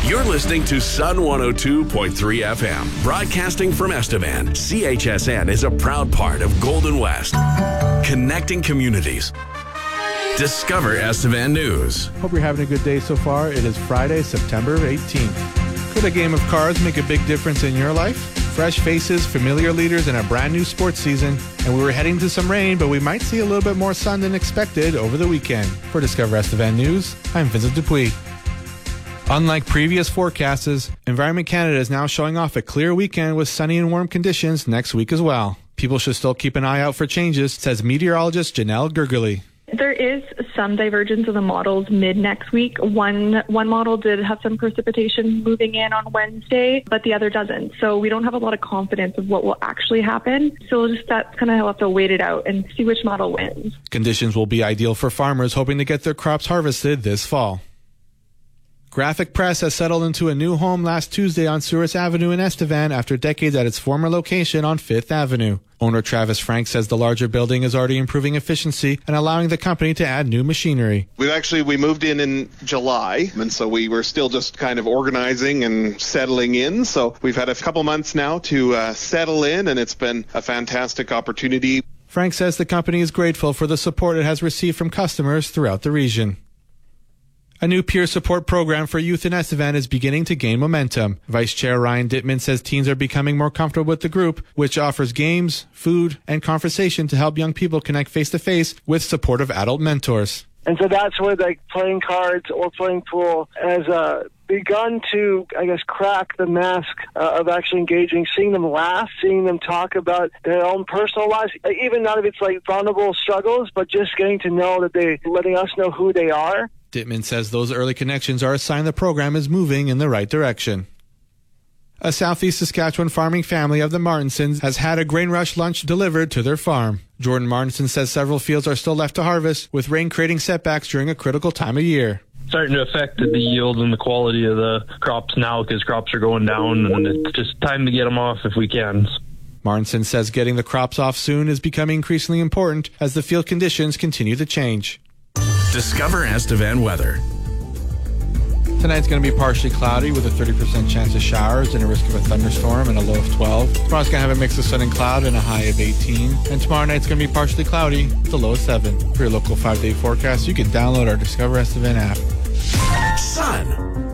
You're listening to Sun 102.3 FM, broadcasting from Estevan. CHSN is a proud part of Golden West, connecting communities. Discover Estevan News. Hope you're having a good day so far. It is Friday, September 18th. Could a game of cards make a big difference in your life? Fresh faces, familiar leaders, and a brand new sports season. And we were heading to some rain, but we might see a little bit more sun than expected over the weekend. For Discover Estevan News, I'm Vincent Dupuis. Unlike previous forecasts, Environment Canada is now showing off a clear weekend with sunny and warm conditions next week as well. People should still keep an eye out for changes, says meteorologist Janelle Gergely. There is some divergence of the models mid-next week. One model did have some precipitation moving in on Wednesday, but the other doesn't. So we don't have a lot of confidence of what will actually happen. So that's kind of how we'll have to wait it out and see which model wins. Conditions will be ideal for farmers hoping to get their crops harvested this fall. Graphic Press has settled into a new home last Tuesday on Souris Avenue in Estevan after decades at its former location on 5th Avenue. Owner Travis Frank says the larger building is already improving efficiency and allowing the company to add new machinery. We moved in July, and so we were still just kind of organizing and settling in. So we've had a couple months now to settle in, and it's been a fantastic opportunity. Frank says the company is grateful for the support it has received from customers throughout the region. A new peer support program for youth in Estevan is beginning to gain momentum. Vice Chair Ryan Dittman says teens are becoming more comfortable with the group, which offers games, food, and conversation to help young people connect face-to-face with supportive adult mentors. And so that's where playing cards or playing pool has begun to, crack the mask of actually engaging, seeing them laugh, seeing them talk about their own personal lives, even not if it's vulnerable struggles, but just getting to know that they're letting us know who they are. Dittman says those early connections are a sign the program is moving in the right direction. A southeast Saskatchewan farming family of the Martinsons has had a grain rush lunch delivered to their farm. Jordan Martinson says several fields are still left to harvest, with rain creating setbacks during a critical time of year. Starting to affect the yield and the quality of the crops now because crops are going down, and it's just time to get them off if we can. Martinson says getting the crops off soon is becoming increasingly important as the field conditions continue to change. Discover Estevan weather. Tonight's going to be partially cloudy with a 30% chance of showers and a risk of a thunderstorm and a low of 12. Tomorrow's going to have a mix of sun and cloud and a high of 18. And tomorrow night's going to be partially cloudy with a low of 7. For your local 5-day forecast, you can download our Discover Estevan app. Sun